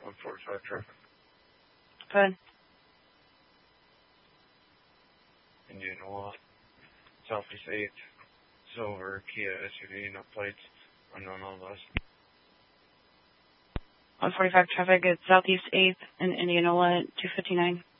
145 traffic. Go ahead. Indianola, Southeast 8th, silver Kia SUV, no plates, unknown all those. 145 traffic at Southeast 8th in Indianola, 259.